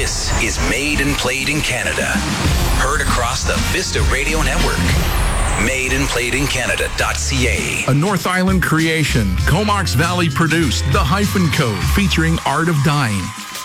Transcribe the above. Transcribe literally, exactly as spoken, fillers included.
This is Made and Played in Canada. Heard across the Vista Radio Network. made and played in canada dot c a. A North Island creation. Comox Valley produced The Hyphen Code, featuring Art of Dying.